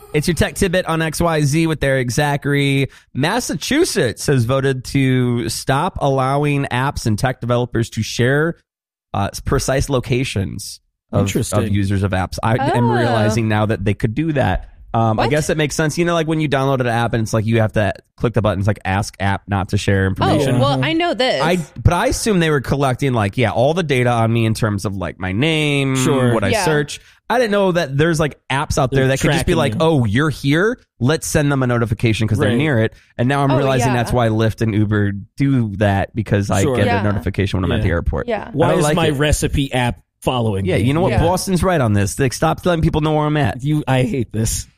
It's your tech tidbit on XYZ with Eric Zachary. Massachusetts has voted to stop allowing apps and tech developers to share precise locations of users of apps. I am realizing now that they could do that. I guess it makes sense. You know, like when you download an app and it's like you have to click the buttons like ask app not to share information. Oh, well, I know this. But I assume they were collecting like, all the data on me in terms of like my name, what I search. I didn't know that there's like apps out there that could just be like, oh, you're here. Let's send them a notification because they're near it. And now I'm realizing that's why Lyft and Uber do that because I get a notification when I'm at the airport. Yeah. Why is my recipe app following me? You know what? Boston's right on this. They stopped letting people know where I'm at. I hate this.